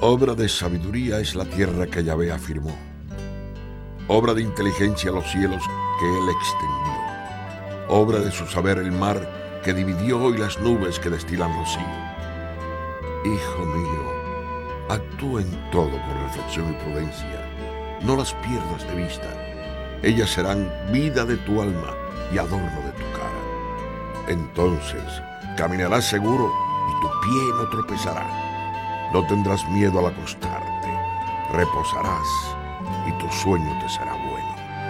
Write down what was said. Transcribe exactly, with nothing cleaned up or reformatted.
Obra de sabiduría es la tierra que Yahvé afirmó. Obra de inteligencia los cielos que él extendió. Obra de su saber el mar que dividió y las nubes que destilan rocío. Hijo mío, actúa en todo con reflexión y prudencia. No las pierdas de vista. Ellas serán vida de tu alma y adorno de tu cara. Entonces caminarás seguro y tu pie no tropezará. No tendrás miedo al acostarte, reposarás y tu sueño te será.